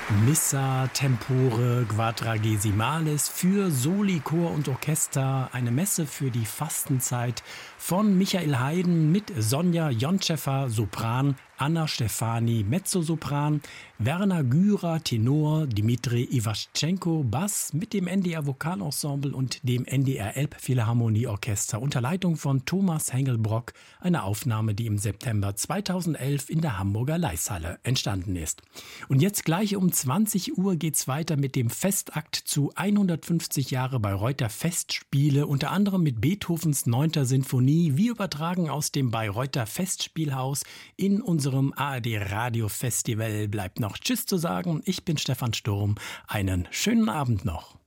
Missa Tempore Quadragesimoris für Soli, Chor und Orchester, eine Messe für die Fastenzeit von Michael Haydn mit Sonja Jonchewa, Sopran, Anna Stefani, Mezzosopran, Werner Gürer, Tenor, Dimitri Iwaschenko, Bass mit dem NDR Vokalensemble und dem NDR Elbphilharmonieorchester unter Leitung von Thomas Hengelbrock, eine Aufnahme, die im September 2011 in der Hamburger Leishalle entstanden ist. Und jetzt gleich um 20 Uhr geht's weiter mit dem Festakt zu 150 Jahre Bayreuther Festspiele, unter anderem mit Beethovens 9. Sinfonie. Wir übertragen aus dem Bayreuther Festspielhaus in unserem ARD Radio Festival. Bleibt noch Tschüss zu sagen. Ich bin Stefan Sturm. Einen schönen Abend noch.